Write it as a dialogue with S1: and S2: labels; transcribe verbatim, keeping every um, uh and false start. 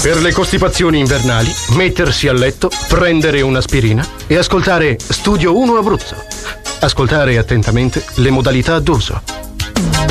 S1: Per le costipazioni invernali, mettersi a letto, prendere un'aspirina e ascoltare Studio uno Abruzzo. Ascoltare attentamente le modalità d'uso.